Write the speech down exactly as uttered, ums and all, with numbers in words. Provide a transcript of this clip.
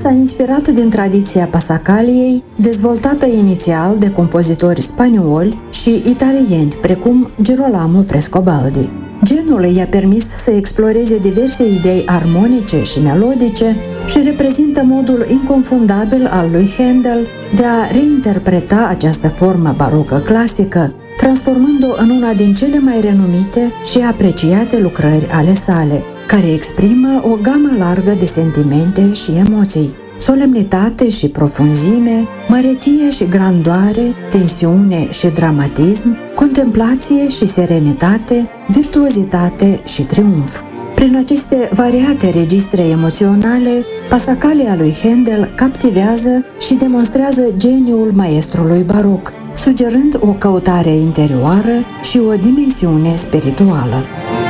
s-a inspirat din tradiția Passacaliei, dezvoltată inițial de compozitori spanioli și italieni, precum Girolamo Frescobaldi. Genul i-a permis să exploreze diverse idei armonice și melodice și reprezintă modul inconfundabil al lui Handel de a reinterpreta această formă barocă clasică, transformând-o în una din cele mai renumite și apreciate lucrări ale sale, care exprimă o gamă largă de sentimente și emoții: solemnitate și profunzime, măreție și grandoare, tensiune și dramatism, contemplație și serenitate, virtuozitate și triumf. Prin aceste variate registre emoționale, Passacalia lui Handel captivează și demonstrează geniul maestrului baroc, sugerând o căutare interioară și o dimensiune spirituală.